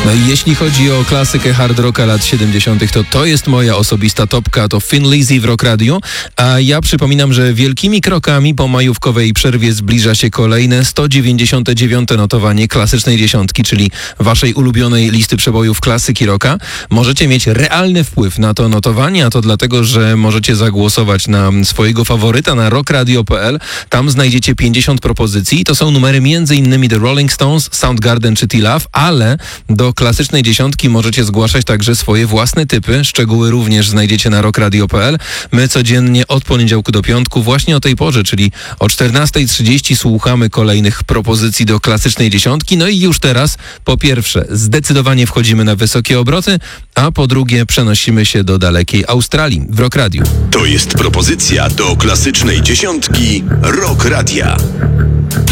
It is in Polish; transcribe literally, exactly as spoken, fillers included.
No i jeśli chodzi o klasykę hard rocka lat siedemdziesiątych, to to jest moja osobista topka, to Thin Lizzy w Rock Radio, a ja przypominam, że wielkimi krokami po majówkowej przerwie zbliża się kolejne sto dziewięćdziesiąte dziewiąte notowanie klasycznej dziesiątki, czyli waszej ulubionej listy przebojów klasyki rocka. Możecie mieć realny wpływ na to notowanie, a to dlatego, że możecie zagłosować na swojego faworyta na rock radio kropka p l. Tam znajdziecie pięćdziesiąt propozycji. To są numery między innymi The Rolling Stones, Soundgarden czy T-Love, ale do klasycznej dziesiątki możecie zgłaszać także swoje własne typy. Szczegóły również znajdziecie na rock radio kropka p l. My codziennie od poniedziałku do piątku właśnie o tej porze, czyli o czternasta trzydzieści słuchamy kolejnych propozycji do klasycznej dziesiątki. No i już teraz, po pierwsze, zdecydowanie wchodzimy na wysokie obroty, a po drugie przenosimy się do dalekiej Australii w Rock Radio. To jest propozycja do klasycznej dziesiątki Rock Radia.